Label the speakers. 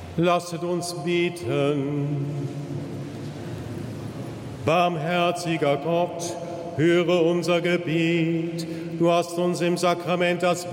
Speaker 1: Lasset uns beten. Barmherziger Gott, höre unser Gebet. Du hast uns im Sakrament das